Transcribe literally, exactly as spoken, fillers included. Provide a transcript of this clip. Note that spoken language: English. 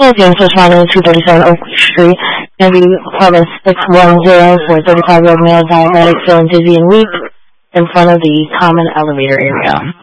Well, James responding to two thirty-seven Oak Street. Maybe apartment six one zero for thirty-five-year-old male diabetic feeling dizzy and weak in front of the common elevator area.